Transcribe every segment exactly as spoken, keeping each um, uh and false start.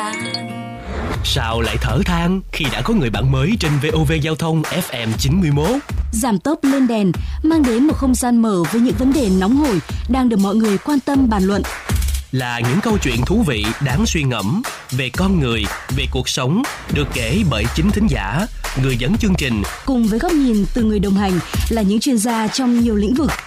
Sao lại thở than khi đã có người bạn mới trên vê o vê Giao thông ép em chín mươi mốt? Giảm tốc lên đèn mang đến một không gian mở với những vấn đề nóng hổi đang được mọi người quan tâm bàn luận. Là những câu chuyện thú vị đáng suy ngẫm về con người, về cuộc sống được kể bởi chính thính giả, người dẫn chương trình. Cùng với góc nhìn từ người đồng hành là những chuyên gia trong nhiều lĩnh vực.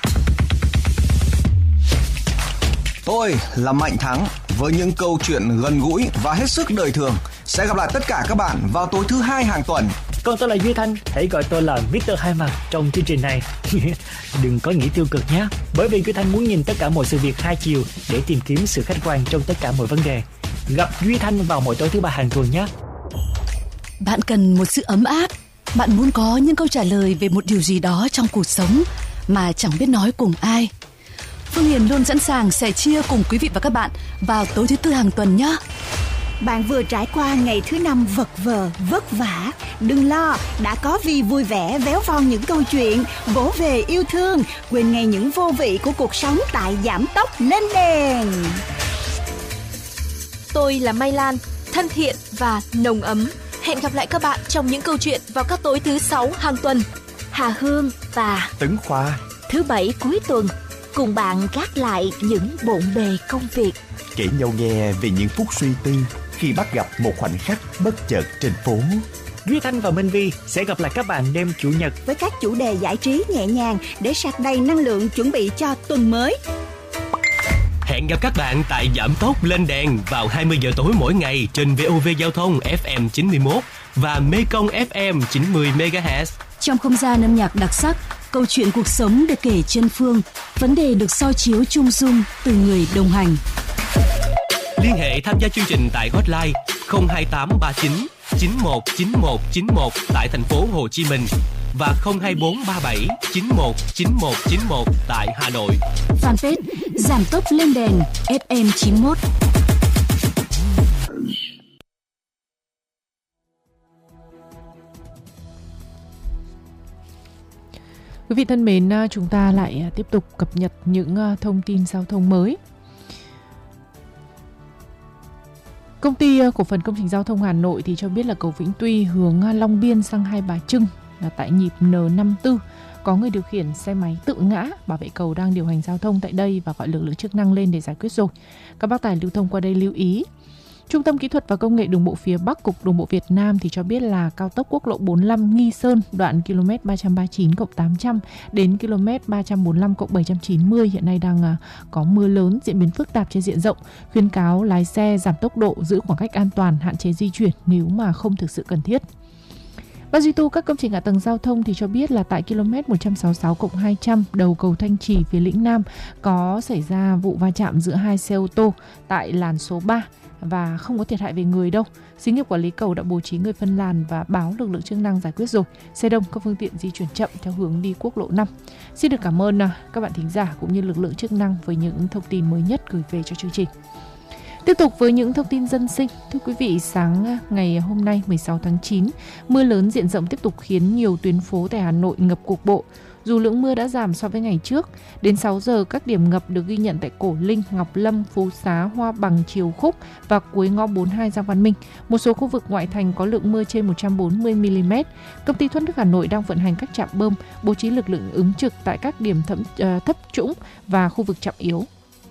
Tôi là Mạnh Thắng với những câu chuyện gần gũi và hết sức đời thường. Sẽ gặp lại tất cả các bạn vào tối thứ hai hàng tuần. Còn tôi là Duy Thanh, hãy gọi tôi là mít tơ Hai Mặt trong chương trình này. Đừng có nghĩ tiêu cực nhé, bởi vì Duy Thanh muốn nhìn tất cả mọi sự việc hai chiều để tìm kiếm sự khách quan trong tất cả mọi vấn đề. Gặp Duy Thanh vào mỗi tối thứ ba hàng tuần nhé. Bạn cần một sự ấm áp, bạn muốn có những câu trả lời về một điều gì đó trong cuộc sống mà chẳng biết nói cùng ai. Phương Hiền luôn sẵn sàng sẻ chia cùng quý vị và các bạn vào tối thứ tư hàng tuần nhé. Bạn vừa trải qua ngày thứ năm vật vờ, vất vả. Đừng lo, đã có Vi vui vẻ véo von những câu chuyện, vỗ về yêu thương, quên ngay những vô vị của cuộc sống tại Giảm Tốc Lên Đèn. Tôi là Mai Lan, thân thiện và nồng ấm. Hẹn gặp lại các bạn trong những câu chuyện vào các tối thứ sáu hàng tuần. Hà Hương và Tấn Khoa thứ bảy cuối tuần cùng bạn gác lại những bộn bề công việc, kể nhau nghe về những phút suy tư khi bắt gặp một khoảnh khắc bất chợt trên phố. Duy Thanh và Minh Vi sẽ gặp lại các bạn đêm Chủ nhật với các chủ đề giải trí nhẹ nhàng để sạc đầy năng lượng chuẩn bị cho tuần mới. Hẹn gặp các bạn tại Giảm Tốc Lên Đèn vào hai mươi giờ tối mỗi ngày trên vê o vê Giao thông ép em chín mươi mốt và Mekong ép em chín mươi mê ga héc. Trong không gian âm nhạc đặc sắc, câu chuyện cuộc sống được kể chân phương, vấn đề được soi chiếu chung dung từ người đồng hành. Liên hệ tham gia chương trình tại hotline không hai tám ba chín chín một chín một chín một tại thành phố Hồ Chí Minh và không hai bốn ba bảy chín một chín một chín một tại Hà Nội. Fanpage Giảm Tốc Lên Đèn ép em chín mốt. Quý vị thân mến, chúng ta lại tiếp tục cập nhật những thông tin giao thông mới. Công ty cổ phần công trình giao thông Hà Nội thì cho biết là cầu Vĩnh Tuy hướng Long Biên sang Hai Bà Trưng là tại nhịp N năm mươi tư có người điều khiển xe máy tự ngã. Bảo vệ cầu đang điều hành giao thông tại đây và gọi lực lượng chức năng lên để giải quyết rồi. Các bác tài lưu thông qua đây lưu ý. Trung tâm Kỹ thuật và Công nghệ Đường bộ phía Bắc, Cục Đường bộ Việt Nam thì cho biết là cao tốc quốc lộ bốn mươi lăm Nghi Sơn đoạn km ba trăm ba mươi chín cộng tám trăm đến km ba trăm bốn mươi lăm cộng bảy trăm chín mươi hiện nay đang có mưa lớn diễn biến phức tạp trên diện rộng. Khuyến cáo lái xe giảm tốc độ, giữ khoảng cách an toàn, hạn chế di chuyển nếu mà không thực sự cần thiết. Ban duy tu các công trình hạ tầng giao thông thì cho biết là tại km một trăm sáu mươi sáu cộng hai trăm đầu cầu Thanh Trì phía Lĩnh Nam có xảy ra vụ va chạm giữa hai xe ô tô tại làn số ba và không có thiệt hại về người đâu. Xí nghiệp quản lý cầu đã bố trí người phân làn và báo lực lượng chức năng giải quyết rồi. Xe đông, các phương tiện di chuyển chậm theo hướng đi quốc lộ năm. Xin được cảm ơn các bạn thính giả cũng như lực lượng chức năng với những thông tin mới nhất gửi về cho chương trình. Tiếp tục với những thông tin dân sinh. Thưa quý vị, sáng ngày hôm nay mười sáu tháng chín, mưa lớn diện rộng tiếp tục khiến nhiều tuyến phố tại Hà Nội ngập cục bộ. Dù lượng mưa đã giảm so với ngày trước, đến sáu giờ các điểm ngập được ghi nhận tại Cổ Linh, Ngọc Lâm, Phú Xá, Hoa Bằng, Triều Khúc và cuối ngõ bốn mươi hai Giang Văn Minh. Một số khu vực ngoại thành có lượng mưa trên một trăm bốn mươi mi-li-mét. Công ty thoát nước Hà Nội đang vận hành các trạm bơm, bố trí lực lượng ứng trực tại các điểm thấp, uh, thấp trũng và khu vực trọng yếu.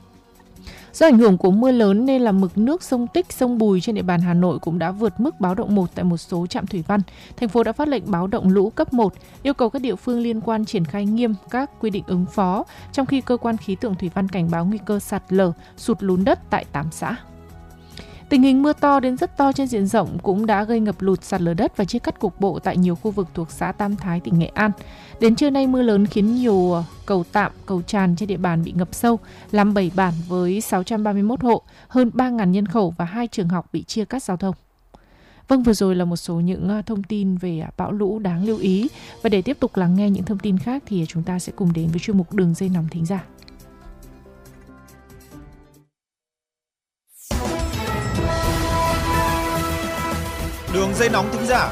Do ảnh hưởng của mưa lớn nên là mực nước sông Tích, sông Bùi trên địa bàn Hà Nội cũng đã vượt mức báo động một tại một số trạm thủy văn. Thành phố đã phát lệnh báo động lũ cấp một, yêu cầu các địa phương liên quan triển khai nghiêm các quy định ứng phó, trong khi cơ quan khí tượng thủy văn cảnh báo nguy cơ sạt lở, sụt lún đất tại tám xã. Tình hình mưa to đến rất to trên diện rộng cũng đã gây ngập lụt, sạt lở đất và chia cắt cục bộ tại nhiều khu vực thuộc xã Tam Thái, tỉnh Nghệ An. Đến trưa nay mưa lớn khiến nhiều cầu tạm, cầu tràn trên địa bàn bị ngập sâu, làm bảy bản với sáu trăm ba mươi mốt hộ, hơn ba nghìn nhân khẩu và hai trường học bị chia cắt giao thông. Vâng, vừa rồi là một số những thông tin về bão lũ đáng lưu ý. Và để tiếp tục lắng nghe những thông tin khác thì chúng ta sẽ cùng đến với chuyên mục Đường dây nóng thính giả. Đường dây nóng thính giả.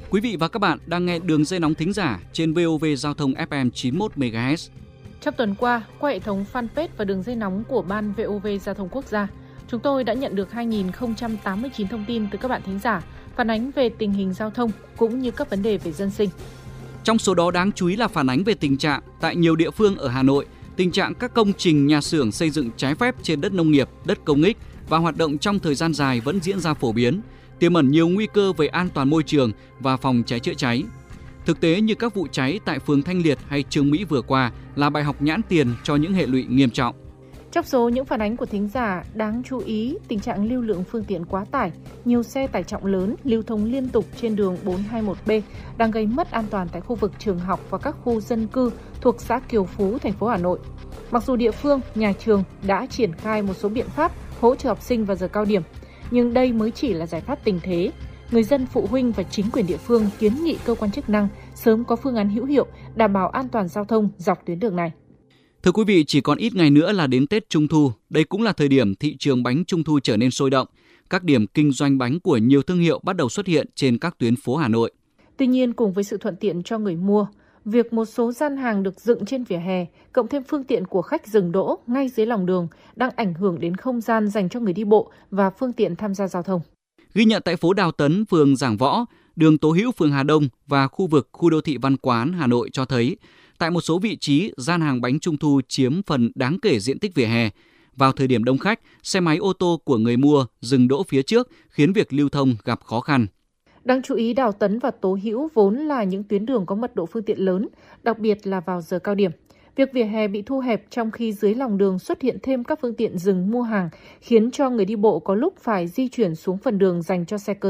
Quý vị và các bạn đang nghe đường dây nóng thính giả trên vê o vê Giao thông ép em chín mươi mốt mê ga héc. Trong tuần qua, qua hệ thống fanpage và đường dây nóng của Ban vê o vê Giao thông Quốc gia, chúng tôi đã nhận được hai nghìn không trăm tám mươi chín thông tin từ các bạn thính giả phản ánh về tình hình giao thông cũng như các vấn đề về dân sinh. Trong số đó đáng chú ý là phản ánh về tình trạng tại nhiều địa phương ở Hà Nội, tình trạng các công trình nhà xưởng xây dựng trái phép trên đất nông nghiệp, đất công ích và hoạt động trong thời gian dài vẫn diễn ra phổ biến, tiềm ẩn nhiều nguy cơ về an toàn môi trường và phòng cháy chữa cháy. Thực tế như các vụ cháy tại phường Thanh Liệt hay Trương Mỹ vừa qua là bài học nhãn tiền cho những hệ lụy nghiêm trọng. Trong số những phản ánh của thính giả đáng chú ý tình trạng lưu lượng phương tiện quá tải, nhiều xe tải trọng lớn lưu thông liên tục trên đường bốn hai mốt B đang gây mất an toàn tại khu vực trường học và các khu dân cư thuộc xã Kiều Phú, thành phố Hà Nội. Mặc dù địa phương, nhà trường đã triển khai một số biện pháp hỗ trợ học sinh vào giờ cao điểm, nhưng đây mới chỉ là giải pháp tình thế. Người dân, phụ huynh và chính quyền địa phương kiến nghị cơ quan chức năng sớm có phương án hữu hiệu đảm bảo an toàn giao thông dọc tuyến đường này. Thưa quý vị, chỉ còn ít ngày nữa là đến Tết Trung thu. Đây cũng là thời điểm thị trường bánh Trung thu trở nên sôi động. Các điểm kinh doanh bánh của nhiều thương hiệu bắt đầu xuất hiện trên các tuyến phố Hà Nội. Tuy nhiên, cùng với sự thuận tiện cho người mua, việc một số gian hàng được dựng trên vỉa hè, cộng thêm phương tiện của khách dừng đỗ ngay dưới lòng đường đang ảnh hưởng đến không gian dành cho người đi bộ và phương tiện tham gia giao thông. Ghi nhận tại phố Đào Tấn, phường Giảng Võ, đường Tố Hữu, phường Hà Đông và khu vực khu đô thị Văn Quán, Hà Nội cho thấy, tại một số vị trí, gian hàng bánh Trung thu chiếm phần đáng kể diện tích vỉa hè. Vào thời điểm đông khách, xe máy ô tô của người mua dừng đỗ phía trước khiến việc lưu thông gặp khó khăn. Đáng chú ý, Đào Tấn và Tố Hữu vốn là những tuyến đường có mật độ phương tiện lớn, đặc biệt là vào giờ cao điểm. Việc vỉa hè bị thu hẹp trong khi dưới lòng đường xuất hiện thêm các phương tiện dừng mua hàng khiến cho người đi bộ có lúc phải di chuyển xuống phần đường dành cho xe cơ